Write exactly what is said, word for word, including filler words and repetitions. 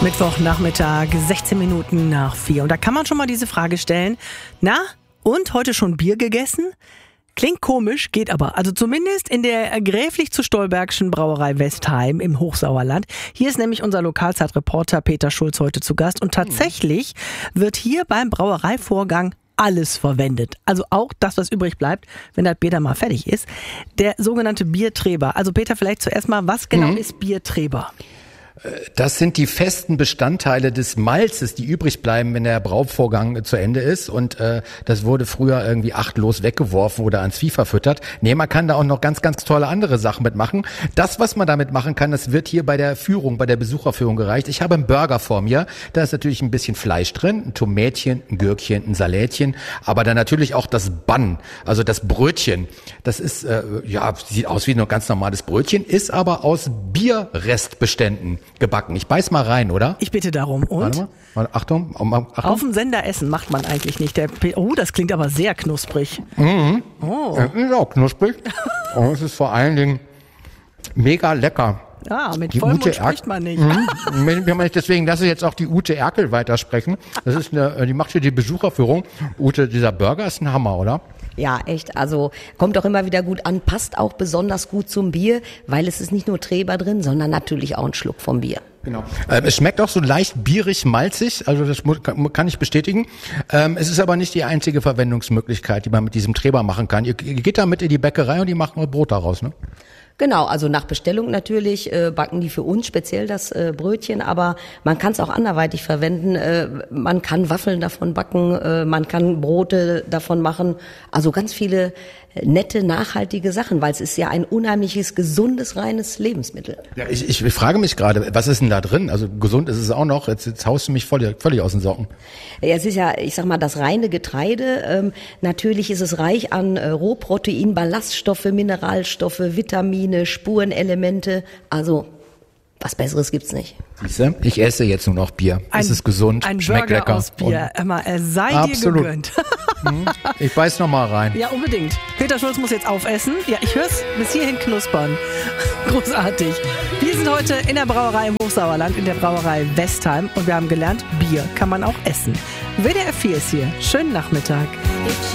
Mittwochnachmittag, sechzehn Minuten nach vier. Und da kann man schon mal diese Frage stellen. Na, und heute schon Bier gegessen? Klingt komisch, geht aber. Also zumindest in der gräflich zu Stolbergschen Brauerei Westheim im Hochsauerland. Hier ist nämlich unser Lokalzeitreporter Peter Schulz heute zu Gast. Und tatsächlich wird hier beim Brauereivorgang alles verwendet. Also auch das, was übrig bleibt, wenn das Bier dann mal fertig ist. Der sogenannte Biertreber. Also Peter, vielleicht zuerst mal, was genau mhm. ist Biertreber? Das sind die festen Bestandteile des Malzes, die übrig bleiben, wenn der Brauvorgang zu Ende ist. Und äh, das wurde früher irgendwie achtlos weggeworfen oder ans Vieh verfüttert. Nee, man kann da auch noch ganz, ganz tolle andere Sachen mitmachen. Das, was man damit machen kann, das wird hier bei der Führung, bei der Besucherführung gereicht. Ich habe einen Burger vor mir. Da ist natürlich ein bisschen Fleisch drin, ein Tomätchen, ein Gürkchen, ein Salätchen. Aber dann natürlich auch das Bun, also das Brötchen. Das ist, äh, ja, sieht aus wie ein ganz normales Brötchen, ist aber aus Bierrestbeständen gebacken. Ich beiß mal rein, oder? Ich bitte darum. Und? Warte mal. Achtung, Achtung. Auf dem Sender essen macht man eigentlich nicht. Der P- oh, das klingt aber sehr knusprig. Mhm. Oh. Ja, ist auch knusprig. Und es ist vor allen Dingen mega lecker. Ja, mit die Vollmund Ute spricht man nicht. Mhm. Deswegen lasse ich jetzt auch die Ute Erkel weitersprechen. Das ist eine, die macht hier die Besucherführung. Ute, dieser Burger ist ein Hammer, oder? Ja, echt. Also kommt auch immer wieder gut an, passt auch besonders gut zum Bier, weil es ist nicht nur Treber drin, sondern natürlich auch ein Schluck vom Bier. Genau. Ähm, es schmeckt auch so leicht bierig, malzig, also das muss, kann, kann ich bestätigen. Ähm, es ist aber nicht die einzige Verwendungsmöglichkeit, die man mit diesem Treber machen kann. Ihr, ihr geht damit in die Bäckerei und die machen Brot daraus, ne? Genau, also nach Bestellung natürlich äh, backen die für uns speziell das äh, Brötchen, aber man kann es auch anderweitig verwenden. Äh, man kann Waffeln davon backen, äh, man kann Brote davon machen, also ganz viele äh, nette, nachhaltige Sachen, weil es ist ja ein unheimliches, gesundes, reines Lebensmittel. Ja, ich, ich, ich frage mich gerade, was ist denn da drin? Also gesund ist es auch noch, jetzt, jetzt haust du mich völlig, völlig aus den Socken. Ja, es ist ja, ich sag mal, das reine Getreide. Ähm, natürlich ist es reich an äh, Rohprotein, Ballaststoffe, Mineralstoffe, Vitamine, Spurenelemente, also was Besseres gibt's nicht. Siehste, ich esse jetzt nur noch Bier. Ein, es ist gesund, ein schmeckt Burger lecker. Aus Bier. Emma, er sei absolut. dir gegönnt. Ich beiß noch mal rein. Ja, unbedingt. Peter Schulz muss jetzt aufessen. Ja, ich hör's bis hierhin knuspern. Großartig. Wir sind heute in der Brauerei im Hochsauerland, in der Brauerei Westheim, und wir haben gelernt, Bier kann man auch essen. W D R vier ist hier. Schönen Nachmittag.